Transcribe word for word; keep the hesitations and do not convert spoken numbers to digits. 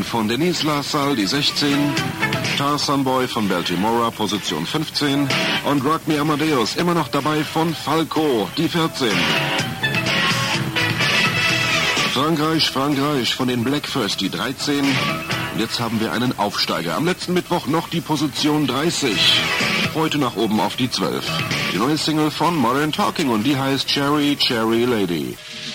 von Denise LaSalle, die sechzehn. Tarzan Boy von Baltimora, Position fünfzehn. Und Rock Me Amadeus, immer noch dabei von Falco, die vierzehn. Frankreich, Frankreich von den Black First, die dreizehn. Und jetzt haben wir einen Aufsteiger. Am letzten Mittwoch noch die Position dreißig. Heute nach oben auf die zwölf. Die neue Single von Modern Talking und die heißt Cherry, Cherry Lady.